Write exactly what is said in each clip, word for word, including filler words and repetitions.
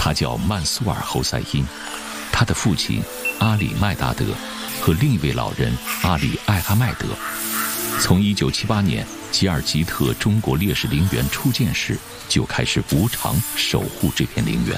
他叫曼苏尔·侯赛因，他的父亲阿里麦达德和另一位老人阿里艾哈迈德，从一九七八年吉尔吉特中国烈士陵园初建时就开始无偿守护这片陵园，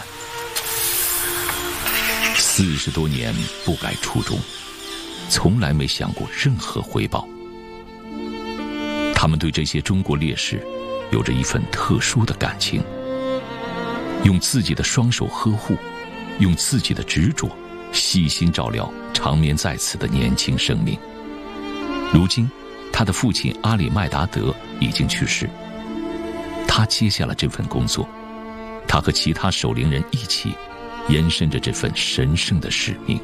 四十多年不改初衷，从来没想过任何回报。他们对这些中国烈士有着一份特殊的感情，用自己的双手呵护，用自己的执着细心照料长眠在此的年轻生命。如今他的父亲阿里麦达德已经去世，他接下了这份工作，他和其他守陵人一起延伸着这份神圣的使命。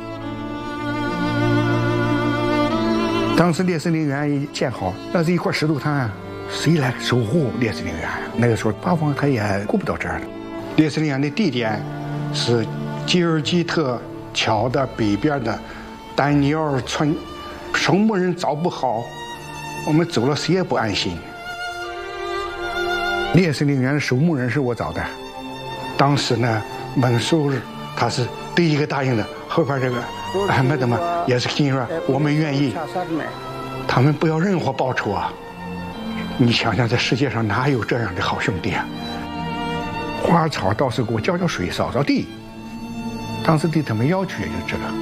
当时烈士陵园一建好，那是一块石头滩，谁来守护烈士陵园？那个时候八方他也顾不到这儿了。烈士陵园的地点是吉尔吉特桥的北边的丹尼尔村，守墓人找不好，我们走了谁也不安心。烈士陵园的守墓人是我找的，当时呢，门苏尔他是第一个答应的，后边这个安排的嘛也是心说我们愿意，他们不要任何报酬啊！你想想，这世界上哪有这样的好兄弟啊？花草倒是给我浇浇水、扫扫地，当时对他们要求也就这个。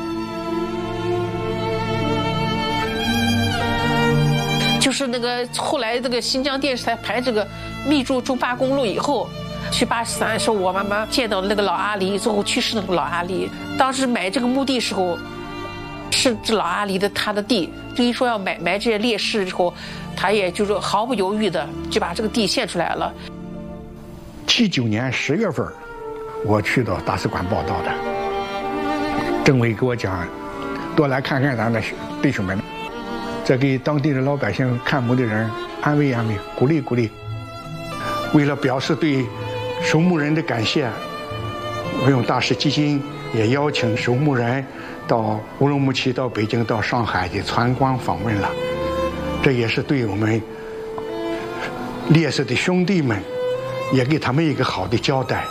就是那个后来这个新疆电视台拍这个密珠中巴公路以后，去八十三时候，我妈妈见到那个老阿里，最后去世的那个老阿里，当时买这个墓地时候，是这老阿里的他的地，这一说要买埋这些烈士之后，他也就是毫不犹豫的就把这个地献出来了。 七九年十月份，我去到大使馆报道的，政委给我讲，多来看看咱的弟兄们，再给当地的老百姓看墓的人安慰安慰，鼓励鼓励。为了表示对守墓人的感谢，我用大使基金也邀请守墓人到乌鲁木齐、到北京、到上海的参观访问了，这也是对我们烈士的兄弟们，也给他们一个好的交代。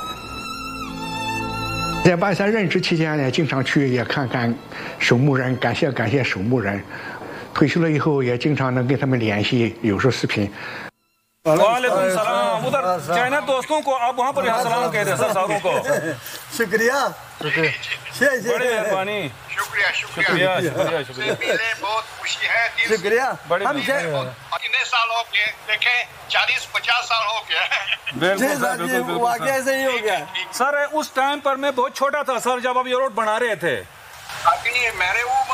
在八三任职期间呢，经常去也看看守墓人，感谢感谢守墓人。退休了以后，也经常能跟他们联系，有时候视频。 वालेकुम सलाम उधर चाइना दोस्तों को आप वहाँ पर यहाँ सलाम कह दे सर सारों को शुक्रिया बड़ी मेहरबानी शुक्रिया शुक्रिया शुक्रिया शुक्रिया मिले बहुत खुशी है शुक्रिया हम कितने साल हो गए देखें चालीस पचास साल हो गया बिल्कुल वाकई ऐसे ही हो गया सर उस टाइम पर मैं बहुत छोटा था सर जब आप ये रोड बना रहे थे अभी मेरे वो